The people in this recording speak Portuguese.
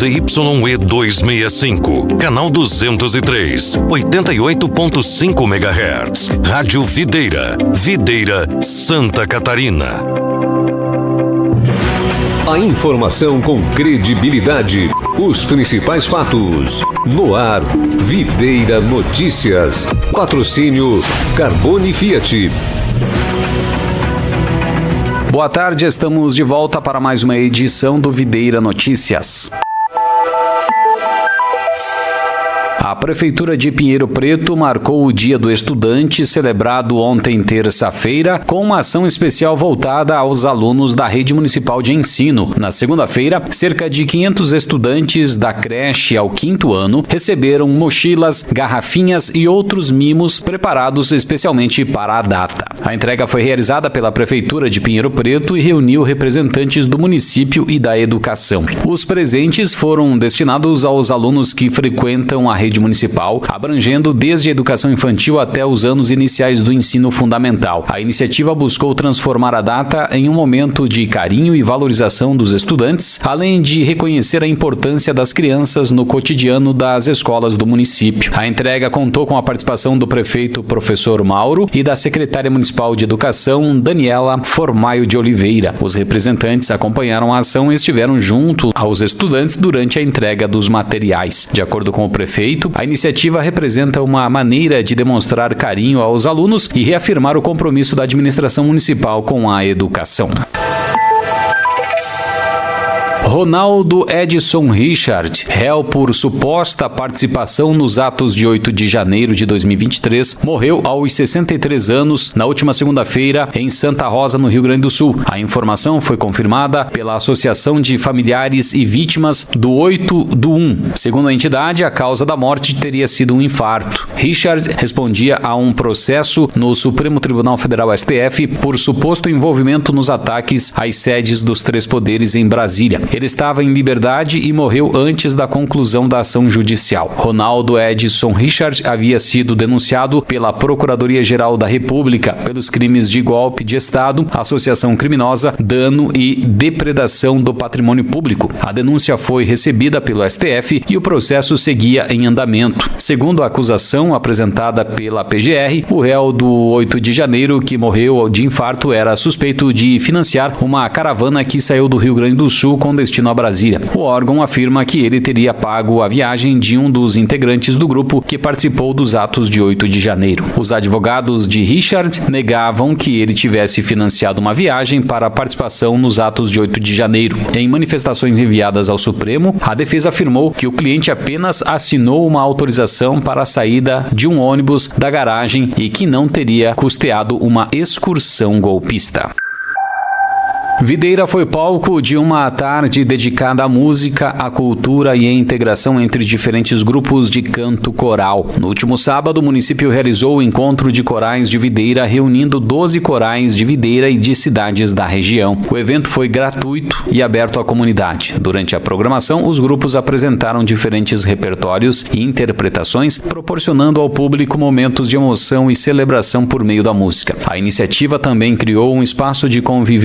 ZYE 265, canal 203, 88.5 MHz. Rádio Videira, Videira, Santa Catarina. A informação com credibilidade. Os principais fatos. No ar, Videira Notícias. Patrocínio Carbone Fiat. Boa tarde, estamos de volta para mais uma edição do Videira Notícias. A Prefeitura de Pinheiro Preto marcou o Dia do Estudante, celebrado ontem, terça-feira, com uma ação especial voltada aos alunos da Rede Municipal de Ensino. Na segunda-feira, cerca de 500 estudantes da creche ao 5º ano receberam mochilas, garrafinhas e outros mimos preparados especialmente para a data. A entrega foi realizada pela Prefeitura de Pinheiro Preto e reuniu representantes do município e da educação. Os presentes foram destinados aos alunos que frequentam a rede municipal, abrangendo desde a educação infantil até os anos iniciais do ensino fundamental. A iniciativa buscou transformar a data em um momento de carinho e valorização dos estudantes, além de reconhecer a importância das crianças no cotidiano das escolas do município. A entrega contou com a participação do prefeito professor Mauro e da secretária municipal de educação Daniela Formaio de Oliveira. Os representantes acompanharam a ação e estiveram junto aos estudantes durante a entrega dos materiais. De acordo com o prefeito, a iniciativa representa uma maneira de demonstrar carinho aos alunos e reafirmar o compromisso da administração municipal com a educação. Ronaldo Edson Richard, réu por suposta participação nos atos de 8 de janeiro de 2023, morreu aos 63 anos na última segunda-feira em Santa Rosa, no Rio Grande do Sul. A informação foi confirmada pela Associação de Familiares e Vítimas do 8/1. Segundo a entidade, a causa da morte teria sido um infarto. Richard respondia a um processo no Supremo Tribunal Federal STF por suposto envolvimento nos ataques às sedes dos 3 poderes em Brasília. Ele estava em liberdade e morreu antes da conclusão da ação judicial. Ronaldo Edson Richard havia sido denunciado pela Procuradoria-Geral da República pelos crimes de golpe de Estado, associação criminosa, dano e depredação do patrimônio público. A denúncia foi recebida pelo STF e o processo seguia em andamento. Segundo a acusação apresentada pela PGR, o réu do 8 de janeiro, que morreu de infarto, era suspeito de financiar uma caravana que saiu do Rio Grande do Sul com destino a Brasília. O órgão afirma que ele teria pago a viagem de um dos integrantes do grupo que participou dos atos de 8 de janeiro. Os advogados de Richard negavam que ele tivesse financiado uma viagem para a participação nos atos de 8 de janeiro. Em manifestações enviadas ao Supremo, a defesa afirmou que o cliente apenas assinou uma autorização para a saída de um ônibus da garagem e que não teria custeado uma excursão golpista. Videira foi palco de uma tarde dedicada à música, à cultura e à integração entre diferentes grupos de canto coral. No último sábado, o município realizou o encontro de corais de Videira, reunindo 12 corais de Videira e de cidades da região. O evento foi gratuito e aberto à comunidade. Durante a programação, os grupos apresentaram diferentes repertórios e interpretações, proporcionando ao público momentos de emoção e celebração por meio da música. A iniciativa também criou um espaço de convivência